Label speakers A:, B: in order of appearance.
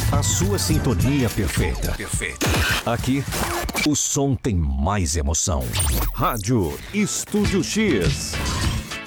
A: A sua sintonia perfeita. Aqui, o som tem mais emoção. Rádio Estúdio X.